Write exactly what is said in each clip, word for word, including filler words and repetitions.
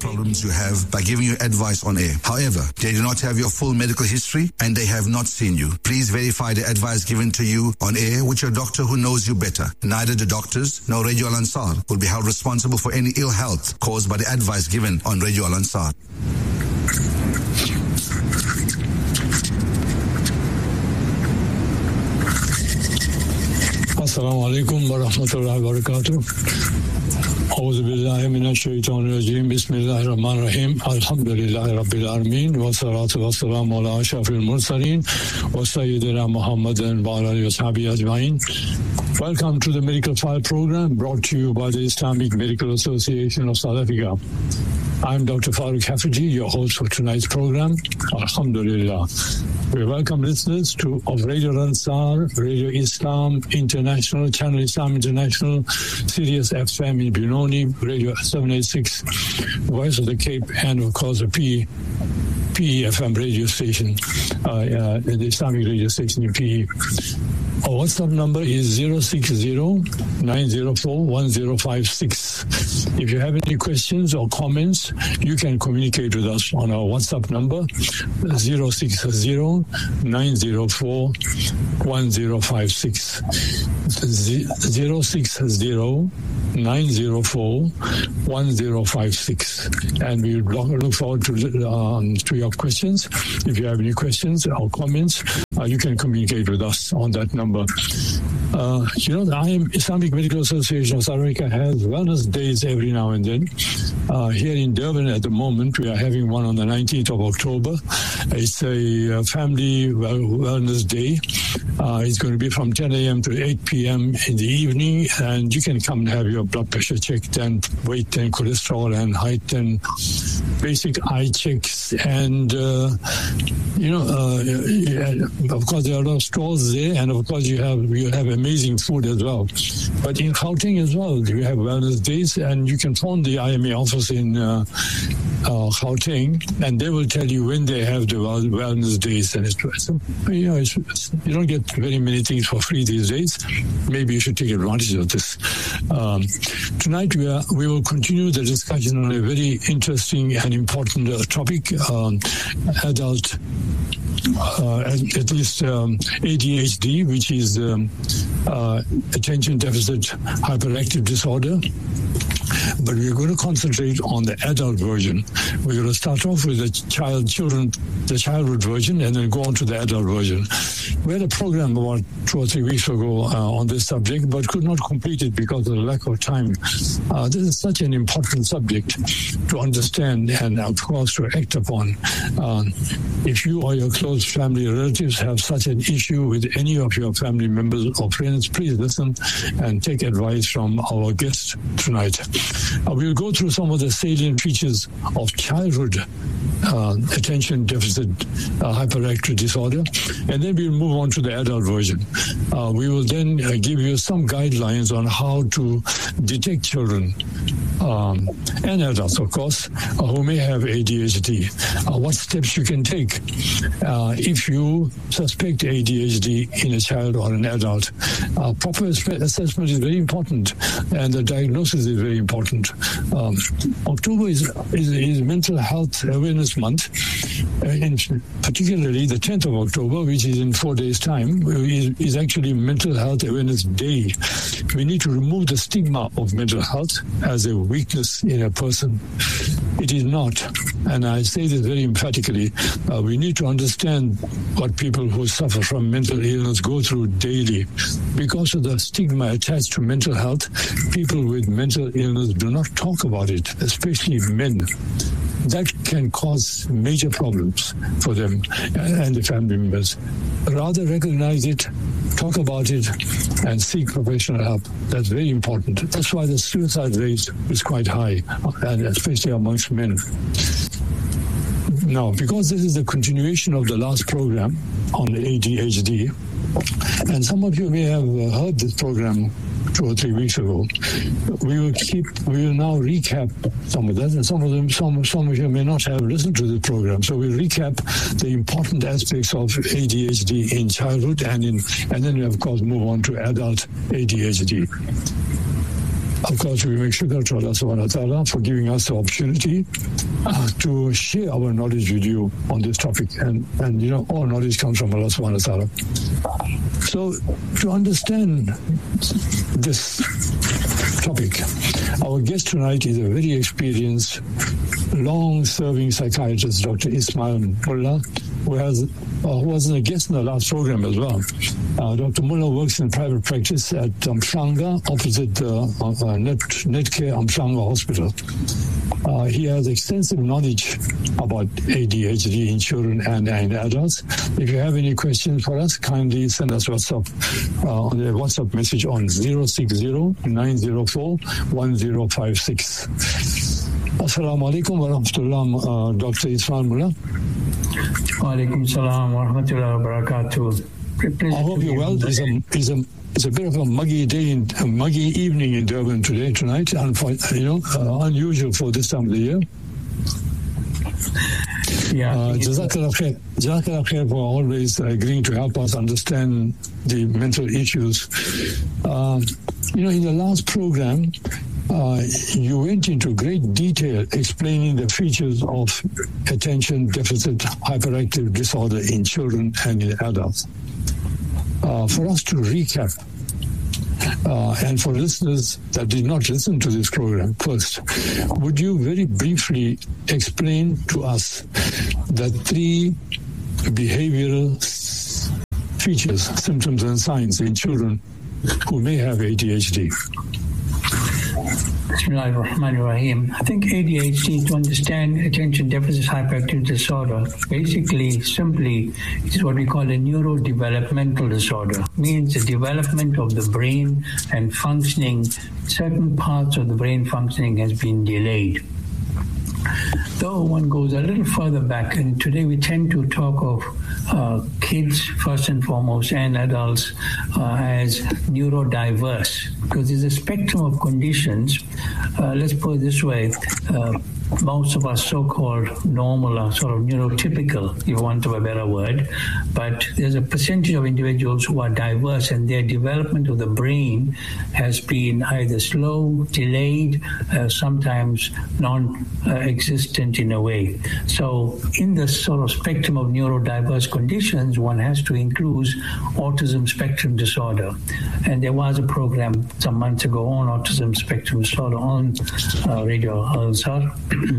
problems you have by giving you advice on air. However, they do not have your full medical history and they have not seen you. Please verify the advice given to you on air with your doctor who knows you better. Neither the doctors nor Radio Al Ansar will be held responsible for any ill health caused by the advice given on Radio Al Ansar. Assalamu alaikum wa rahmatullahi wa barakatuh. A'udhu billahi minash shaitanir rajim. Bismillahir rahmanir rahim. Alhamdulillahi rabbil alamin. Wa salatu wa salamu ala ashrafil mursalin wa sayyidina Muhammadin wa ala alihi wa sahbihi ajma'in. Welcome to the Medical File program brought to you by the Islamic Medical Association of South Africa. I'm Doctor Farooq Haffajee, your host for tonight's program. Alhamdulillah. We welcome listeners to of Radio Al Ansar, Radio Islam International, Channel Islam International, Sirius F M in Benoni, Radio seven eighty-six, Voice of the Cape, and of course the P E F M radio station, uh, uh, the Islamic radio station in P E. Our WhatsApp number is zero six zero nine zero four one zero five six. If you have any questions or comments, you can communicate with us on our WhatsApp number zero six zero nine zero four one zero five six. zero six zero nine zero four one zero five six. And we look forward to, um, to your questions. If you have any questions or comments, uh, you can communicate with us on that number. Uh, you know, the I M Islamic Medical Association of South Africa has wellness days every now and then. Uh, here in Durban at the moment, we are having one on the nineteenth of October. It's a uh, family well, wellness day. Uh, it's going to be from ten a.m. to eight p.m. in the evening, and you can come and have your blood pressure checked and weight and cholesterol and height and basic eye checks. And, uh, you know, uh, yeah, of course, there are a lot of stores there, and of course, you have you have amazing food as well. But in Gauteng as well, we have wellness days, and you can phone the I M A office in uh, uh, Gauteng, and they will tell you when they have the wellness days. And it's, so, you know, it's, it's, you don't get very many things for free these days. Maybe you should take advantage of this. Um, tonight we are we will continue the discussion on a very interesting and important uh, topic: um, adult. Uh, at, at least um, A D H D, which is um, uh, attention deficit hyperactive disorder. But we're going to concentrate on the adult version. We're going to start off with the child, children, the childhood version, and then go on to the adult version. We had a program about two or three weeks ago uh, on this subject, but could not complete it because of the lack of time. Uh, this is such an important subject to understand and, of course, to act upon. Uh, if you or your close family relatives have such an issue with any of your family members or friends, please listen and take advice from our guest tonight. Uh, we'll go through some of the salient features of childhood uh, attention deficit uh, hyperactive disorder, and then we'll move on to the adult version. Uh, we will then uh, give you some guidelines on how to detect children um, and adults, of course, uh, who may have A D H D. Uh, what steps you can take uh, if you suspect A D H D in a child or an adult. Uh, proper assessment is very important, and the diagnosis is very important. Um, October is, is, is Mental Health Awareness Month, uh, and particularly the tenth of October, which is in four days' time, is, is actually Mental Health Awareness Day. We need to remove the stigma of mental health as a weakness in a person. It is not, and I say this very emphatically. Uh, we need to understand what people who suffer from mental illness go through daily. Because of the stigma attached to mental health, people with mental illness do not talk about it, especially men. That can cause major problems for them and the family members. Rather recognize it, talk about it, and seek professional help. That's very important. That's why the suicide rate is quite high, and especially amongst men. Now, because this is the continuation of the last program on A D H D, and some of you may have heard this program two or three weeks ago, we will keep, we will now recap some of that, and some of them, some, some of you may not have listened to the program. So we'll recap the important aspects of A D H D in childhood, and in, and then we of course move on to adult A D H D. Of course, we make shukr to Allah subhanahu wa ta'ala for giving us the opportunity uh, to share our knowledge with you on this topic. And, and, you know, all knowledge comes from Allah subhanahu wa ta'ala. So, to understand this topic, our guest tonight is a very experienced, long-serving psychiatrist, Doctor Ismail Mullah, who has uh, who was a guest in the last program as well. Uh, Doctor Mullah works in private practice at Amshanga, opposite uh, uh, Net, Netcare Amshanga Hospital. Uh, he has extensive knowledge about A D H D in children and, and adults. If you have any questions for us, kindly send us WhatsApp uh, on the WhatsApp message on zero six zero nine zero four one zero five six. Assalamu alaikum wa rahmatullah, uh, Doctor Ismail Mullah. Wa alaikum salam wa rahmatullahi wa barakatuh. I hope you're well. It's a, it's a, it's a bit of a muggy day, in, a muggy evening in Durban today, tonight, and for, you know, uh, unusual for this time of the year. Yeah. Uh, Jazakallah khair. Jazakallah khair for always agreeing to help us understand the mental issues. Uh, you know, in the last program, uh, you went into great detail explaining the features of attention deficit hyperactive disorder in children and in adults. Uh, for us to recap, uh, and for listeners that did not listen to this program first, would you very briefly explain to us the three behavioral features, symptoms, and signs in children who may have A D H D? Bismillahirrahmanirrahim. I think A D H D, to understand attention deficit hyperactive disorder, basically, simply, is what we call a neurodevelopmental disorder. Means the development of the brain and functioning, certain parts of the brain functioning has been delayed. Though one goes a little further back, and today we tend to talk of uh, kids first and foremost and adults uh, as neurodiverse, because there's a spectrum of conditions. Uh, let's put it this way. Uh, most of us so-called normal are sort of neurotypical, if you want a better word, but there's a percentage of individuals who are diverse and their development of the brain has been either slow, delayed, uh, sometimes non-existent in a way. So in the sort of spectrum of neurodiverse conditions, one has to include autism spectrum disorder. And there was a program some months ago on autism spectrum disorder on uh, Radio Al-Azhar.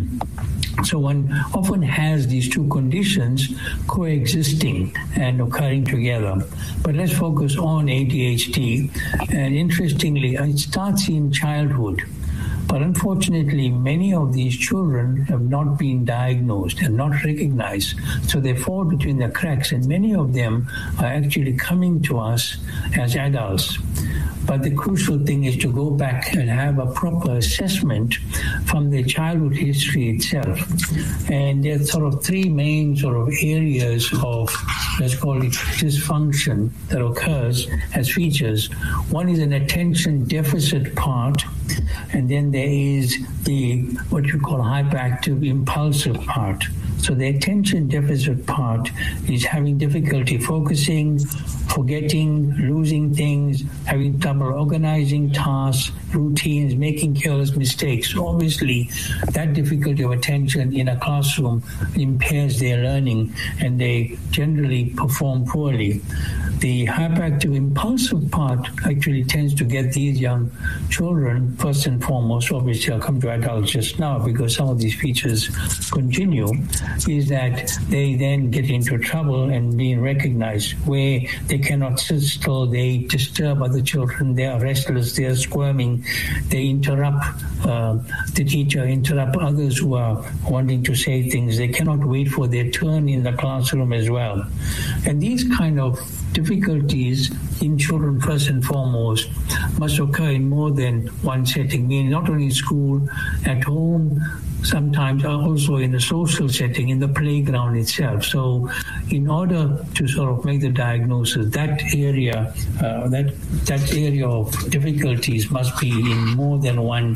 So one often has these two conditions coexisting and occurring together. But let's focus on A D H D. And interestingly, it starts in childhood. But unfortunately, many of these children have not been diagnosed and not recognized. So they fall between the cracks, and many of them are actually coming to us as adults. But the crucial thing is to go back and have a proper assessment from the childhood history itself. And there's sort of three main sort of areas of, let's call it, dysfunction that occurs as features. One is an attention deficit part, and then there is the what you call hyperactive impulsive part. So the attention deficit part is having difficulty focusing, forgetting, losing things, having trouble organizing tasks, routines, making careless mistakes. So obviously, that difficulty of attention in a classroom impairs their learning, and they generally perform poorly. The hyperactive impulsive part actually tends to get these young children, first and foremost, obviously I'll come to adults just now because some of these features continue, is that they then get into trouble and being recognized where they cannot sit still, they disturb other children, they are restless, they are squirming, they interrupt uh, the teacher, interrupt others who are wanting to say things, they cannot wait for their turn in the classroom as well. And these kind of difficulties in children, first and foremost, must occur in more than one setting, meaning not only in school, at home, sometimes also in the social setting, in the playground itself. So in order to sort of make the diagnosis, that area, uh, that, that area of difficulties must be in more than one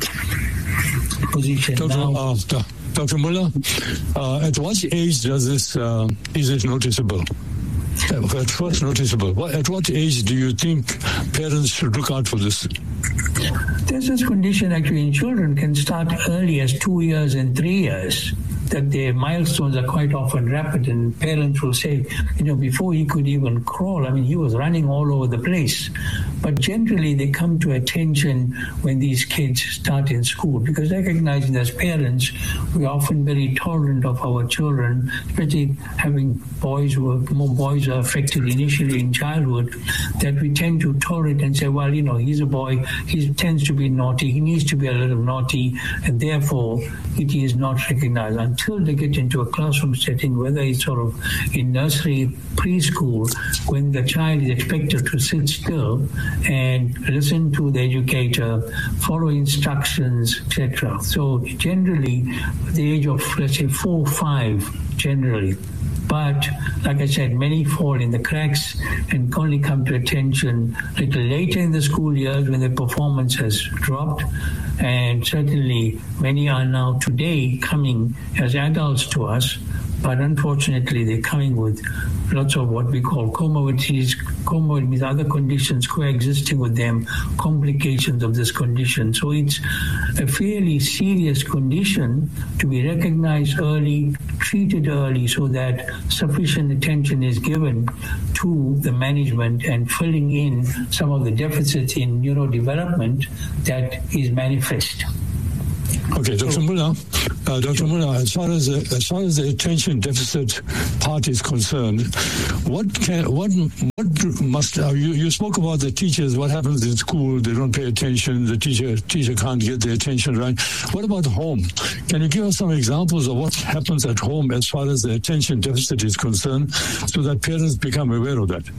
position. Doctor Now, uh, Doctor Mullah, uh, at what age does this, uh, is it noticeable? At first noticeable. What, at what age do you think parents should look out for this? There's this condition actually in children can start early as two years and three years. That their milestones are quite often rapid, and parents will say, you know, before he could even crawl, I mean, he was running all over the place. But generally, they come to attention when these kids start in school, because recognizing as parents, we're often very tolerant of our children, especially having boys who are, more boys are affected initially in childhood, that we tend to tolerate and say, well, you know, he's a boy, he tends to be naughty, he needs to be a little naughty, and therefore it is not recognized until they get into a classroom setting, whether it's sort of in nursery, preschool, when the child is expected to sit still and listen to the educator, follow instructions, et cetera. So generally, the age of, let's say, four or five, generally. But, like I said, many fall in the cracks and only come to attention a little later in the school years when their performance has dropped. And certainly many are now today coming as adults to us, but unfortunately they're coming with lots of what we call comorbidities. Comorbid means other conditions coexisting with them, complications of this condition. So it's a fairly serious condition to be recognized early, treated early, so that sufficient attention is given to the management and filling in some of the deficits in neurodevelopment that is manifest. Okay, Doctor Mullah, uh, Doctor Mullah, as far as the, as far as the attention deficit part is concerned, what can what what must uh, you you spoke about the teachers? What happens in school? They don't pay attention. The teacher teacher can't get the attention right. What about home? Can you give us some examples of what happens at home as far as the attention deficit is concerned, so that parents become aware of that?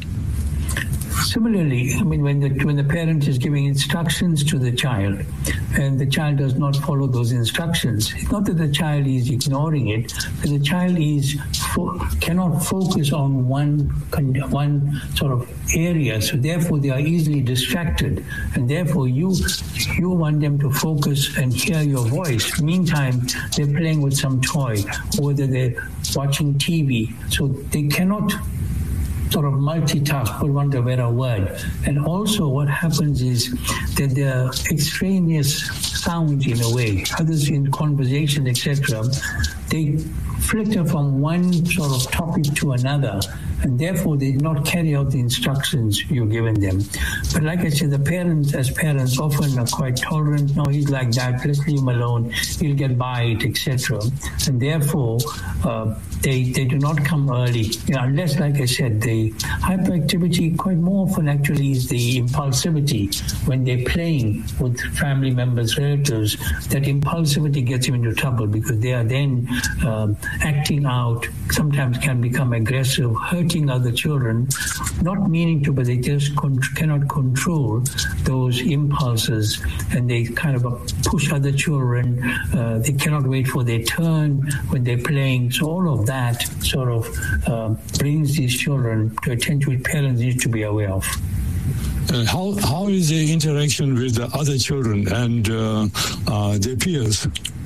Similarly, I mean, when the when the parent is giving instructions to the child and the child does not follow those instructions, it's not that the child is ignoring it, but the child is fo- cannot focus on one one sort of area, so therefore they are easily distracted, and therefore you you want them to focus and hear your voice. Meantime, they're playing with some toy, or whether they're watching T V, so they cannot sort of multitask, for want of a better word. And also what happens is that there are extraneous sounds in a way, others in conversation, et cetera. They flicker from one sort of topic to another, and therefore they did not carry out the instructions you've given them. But like I said, the parents, as parents, often are quite tolerant. No, he's like that, let's leave him alone, he'll get by it, et cetera. And therefore, uh, they, they do not come early, you know, unless, like I said, the hyperactivity quite more often actually is the impulsivity. When they're playing with family members, relatives, that impulsivity gets them into trouble, because they are then um, acting out, sometimes can become aggressive, hurting other children, not meaning to, but they just con- cannot control those impulses, and they kind of push other children. Uh, they cannot wait for their turn when they're playing. So all of that sort of uh, brings these children to attention which parents need to be aware of. Uh, how how is the interaction with the other children and uh, uh, their peers?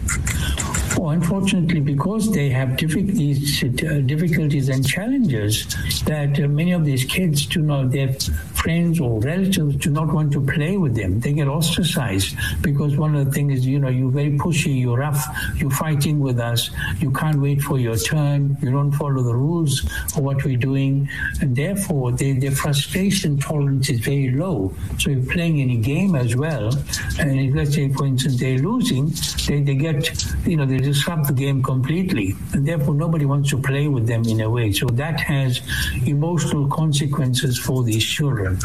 Oh, unfortunately, because they have difficulties, uh, difficulties and challenges, that uh, many of these kids do not, their friends or relatives do not want to play with them. They get ostracized because one of the things is, you know, you're very pushy, you're rough, you're fighting with us, you can't wait for your turn, you don't follow the rules of what we're doing, and therefore they, their frustration tolerance is very low. So you're playing any game as well, and if, let's say, for instance, they're losing, they, they get, you know, they disrupt the game completely, and therefore nobody wants to play with them in a way. So that has emotional consequences for these children.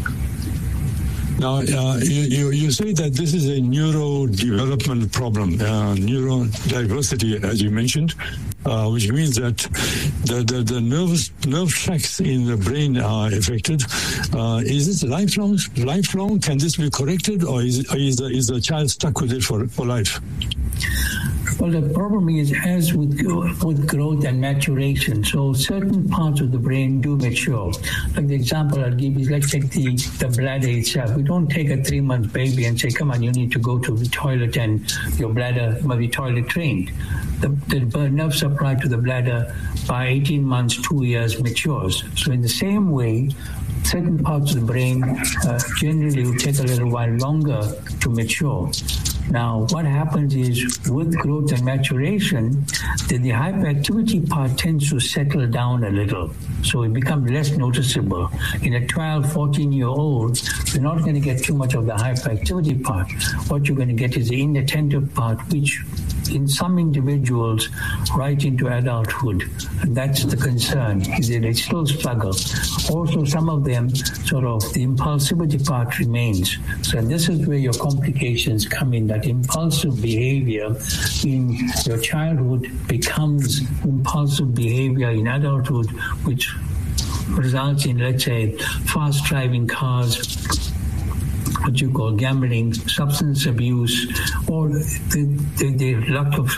Now, uh, you, you, you say that this is a neurodevelopment problem, uh, neurodiversity, as you mentioned, uh, which means that the, the, the nerves, nerve tracts in the brain are affected. Uh, is this lifelong? Lifelong? Can this be corrected, or is, is, the, is the child stuck with it for, for life? Well, the problem is, as with with growth and maturation, so certain parts of the brain do mature. Like the example I'll give is, let's take the, the bladder itself. We don't take a three-month baby and say, come on, you need to go to the toilet and your bladder must be toilet trained. The, the nerve supply to the bladder by eighteen months, two years matures. So in the same way, certain parts of the brain uh, generally will take a little while longer to mature. Now, what happens is with growth and maturation, that the hyperactivity part tends to settle down a little. So it becomes less noticeable. In a twelve, fourteen-year-old, you're not going to get too much of the hyperactivity part. What you're going to get is the inattentive part, which in some individuals right into adulthood. And that's the concern, is that they still struggle. Also, some of them, sort of, the impulsivity part remains. So this is where your complications come in, that impulsive behavior in your childhood becomes impulsive behavior in adulthood, which results in, let's say, fast driving cars, what you call gambling, substance abuse, or the, the, the lack of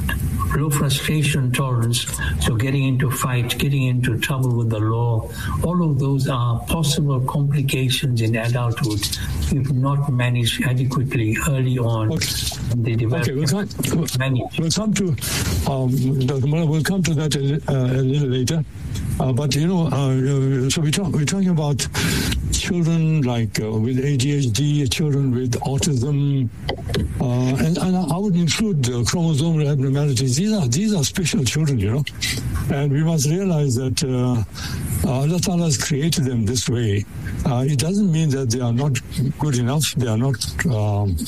low frustration tolerance, so getting into fights, getting into trouble with the law. All of those are possible complications in adulthood if not managed adequately early on. Okay. They develop okay, we'll come, we'll come to um, Doctor Mullah, we'll come to that a, uh, a little later. Uh, but you know, uh, so we talk, we're talking about children like uh, with A D H D, children with autism, uh, and, and I would include uh, chromosomal abnormalities. These are these are special children, you know, and we must realize that uh, uh, Allah Ta'ala has created them this way. Uh, it doesn't mean that they are not good enough. They are not. Um,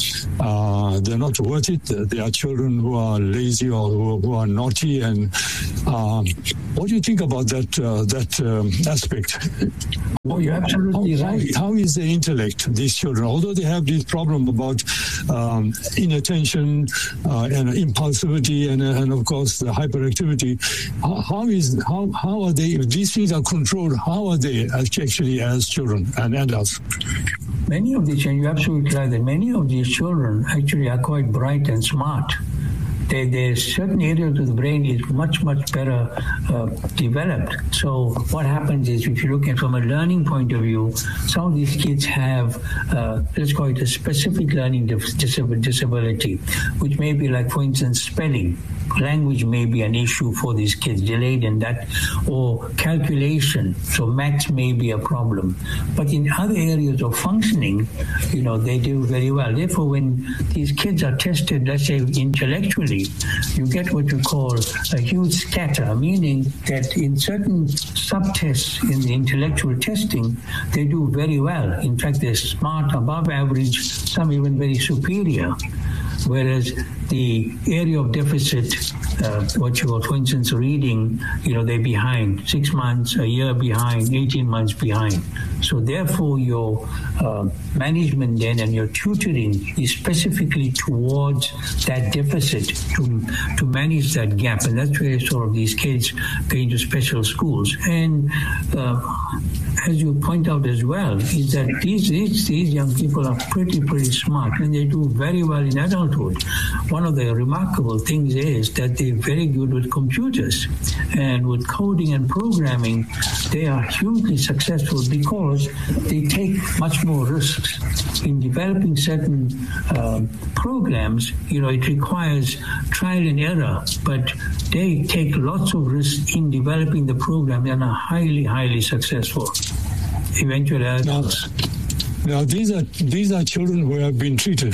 uh, they're not worth it. They are children who are lazy or who, who are naughty. And um, what do you think about that uh, that um, aspect? Oh, you're absolutely how, right. How, how is the intellect, these children? Although they have this problem about um, inattention uh, and impulsivity and, and of course the hyperactivity, how, how is how how are they? If these things are controlled, how are they actually as children and adults? Many of these, and you're absolutely right, that many of these children actually are quite bright and smart. There, there's certain areas of the brain is much, much better uh, developed. So what happens is, if you look at from a learning point of view, some of these kids have, uh, let's call it a specific learning dis- disability, which may be like, for instance, spelling. Language may be an issue for these kids, delayed in that, or calculation. So maths may be a problem. But in other areas of functioning, you know, they do very well. Therefore, when these kids are tested, let's say intellectually, you get what you call a huge scatter, meaning that in certain subtests in the intellectual testing, they do very well. In fact, they're smart, above average, some even very superior. Whereas the area of deficit, uh, what you call, for instance, reading, you know, they're behind, six months, a year behind, eighteen months behind. So therefore, your uh, management then and your tutoring is specifically towards that deficit to to manage that gap. And that's where sort of these kids go into special schools. And uh, as you point out as well, is that these, these these young people are pretty, pretty smart, and they do very well in adulthood. One of the remarkable things is that they're very good with computers, and with coding and programming, they are hugely successful because they take much more risks. In developing certain uh, programs, you know, it requires trial and error, but they take lots of risks in developing the program and are highly, highly successful. Eventually, now, now these are these are children who have been treated.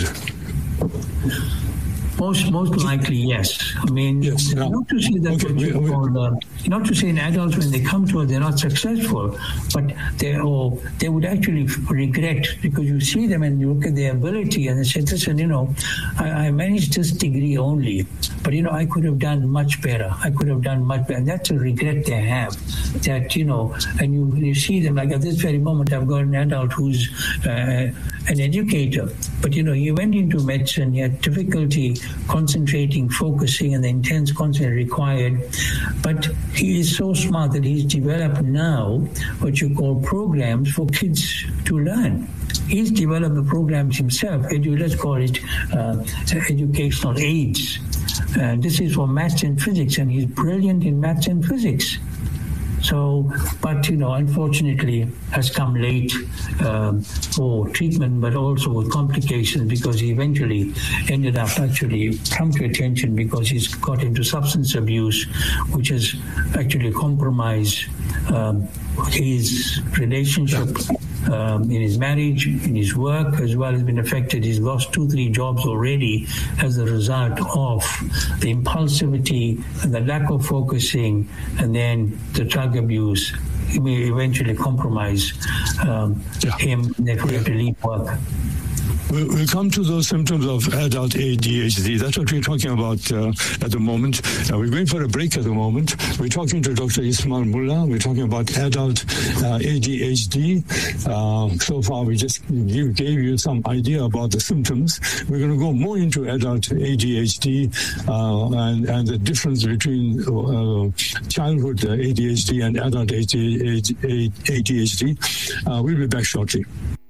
Most most likely, yes. I mean, yes, no. not to say that okay, what you we, call, uh, not to say in adults when they come to us they're not successful, but they or they would actually regret, because you see them and you look at their ability and they say, listen, you know, I, I managed this degree only, but you know, I could have done much better. I could have done much better. And that's a regret they have. That, you know, and you, you see them, like at this very moment, I've got an adult who's uh, an educator, but you know, he went into medicine, he had difficulty concentrating, focusing, and the intense concentration required. But he is so smart that he's developed now what you call programs for kids to learn. He's developed the programs himself. Edu, let's call it uh, educational aids. Uh, this is for maths and physics, and he's brilliant in maths and physics. So, but, you know, unfortunately has come late um, for treatment, but also with complications because he eventually ended up actually come to attention because he's got into substance abuse, which has actually compromised um, his relationship um, in his marriage, in his work, as well as been affected. He's lost two, three jobs already as a result of the impulsivity and the lack of focusing, and then the drug abuse. He may eventually compromise um, yeah. him, and therefore have to leave work. We'll come to those symptoms of adult A D H D. That's what we're talking about uh, at the moment. Uh, we're going for a break at the moment. We're talking to Doctor Ismail Mullah. We're talking about adult uh, A D H D. Uh, so far, we just give, gave you some idea about the symptoms. We're going to go more into adult A D H D uh, and, and the difference between uh, childhood A D H D and adult A D H D. Uh, we'll be back shortly.